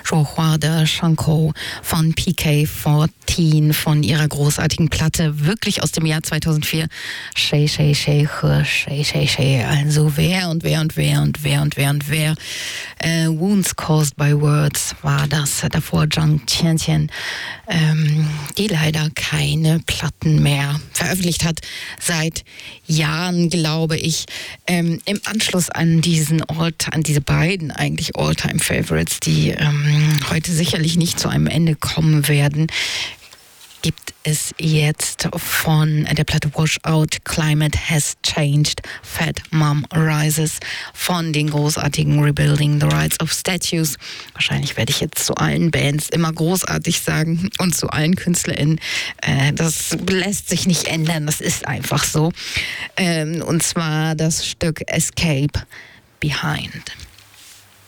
Zhuohua de Shankou von PK14 von ihrer großartigen Platte, wirklich aus dem Jahr 2004. Shay, Shay, Shay, Shay, Shay, Shay. Also wer. Wounds Caused by Words war das. Davor Zhang Qianqian, die leider keine Platten mehr veröffentlicht hat. Seit Jahren, glaube ich. Im Anschluss an diese beiden eigentlich All-Time-Favorites, die heute sicherlich nicht zu einem Ende kommen werden, gibt es jetzt von der Platte Washout, Climate Has Changed, Fat Mom Rises von den großartigen Rebuilding the Rights of Statues. Wahrscheinlich werde ich jetzt zu allen Bands immer großartig sagen und zu allen KünstlerInnen. Das lässt sich nicht ändern, das ist einfach so. Und zwar das Stück Escape Behind.